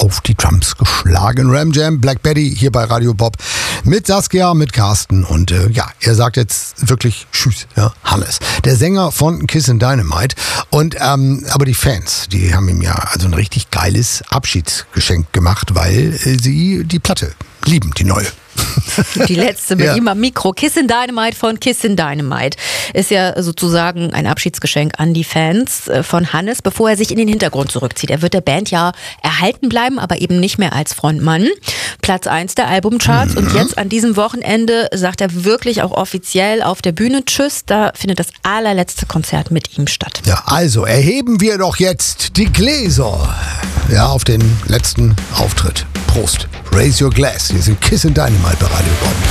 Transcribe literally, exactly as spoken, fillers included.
auf die Drums geschlagen. Ram Jam, Black Betty hier bei Radio Bob mit Saskia, mit Carsten und äh, ja, er sagt jetzt wirklich Tschüss, ja, Hannes, der Sänger von Kissin' Dynamite und ähm, aber die Fans, die haben ihm ja also ein richtig geiles Abschiedsgeschenk gemacht, weil äh, sie die Platte lieben, die neue. Die letzte mit Ja. ihm am Mikro. Kissin' Dynamite von Kissin' Dynamite ist ja sozusagen ein Abschiedsgeschenk an die Fans von Hannes, bevor er sich in den Hintergrund zurückzieht. Er wird der Band ja erhalten bleiben, aber eben nicht mehr als Frontmann. Platz eins der Albumcharts. Und jetzt an diesem Wochenende sagt er wirklich auch offiziell auf der Bühne Tschüss. Da findet das allerletzte Konzert mit ihm statt. Ja, also erheben wir doch jetzt die Gläser. Ja, auf den letzten Auftritt. Prost. Raise your glass. Wir sind Kissin' Dynamite bei Radio Bob.